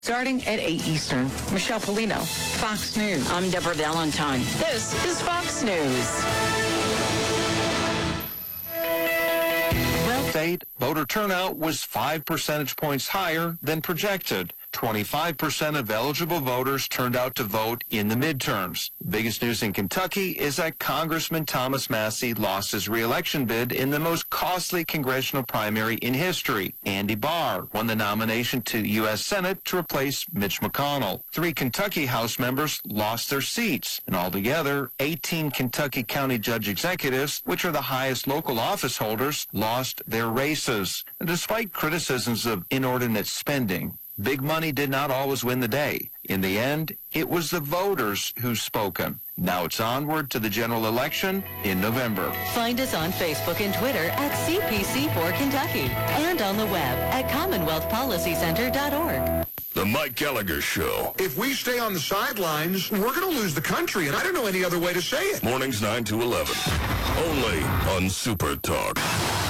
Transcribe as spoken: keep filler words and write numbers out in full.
Starting at eight Eastern, Michelle Polino, Fox News. I'm Deborah Valentine. This is Fox News. State voter turnout was five percentage points higher than projected. twenty-five percent of eligible voters turned out to vote in the midterms. Biggest news in Kentucky is that Congressman Thomas Massie lost his re-election bid in the most costly congressional primary in history. Andy Barr won the nomination to the U S Senate to replace Mitch McConnell. Three Kentucky House members lost their seats, and altogether, eighteen Kentucky County Judge Executives, which are the highest local office holders, lost their races. And despite criticisms of inordinate spending, big money did not always win the day. In the end, it was the voters who spoken. Now it's onward to the general election in November. Find us on Facebook and Twitter at C P C four Kentucky and on the web at commonwealth policy center dot org. The Mike Gallagher Show. If we stay on the sidelines, we're going to lose the country, and I don't know any other way to say it. Mornings nine to eleven. Only on Super Talk.